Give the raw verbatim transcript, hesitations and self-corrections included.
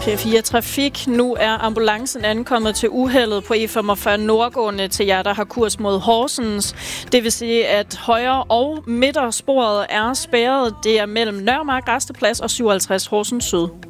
P fire Trafik. Nu er ambulancen ankommet til uheldet på E femogfyrre nordgående til jer, der har kurs mod Horsens. Det vil sige, at højre og midtersporet er spærret. Det er mellem Nørremark Rasteplads og syvoghalvtreds Horsens Syd.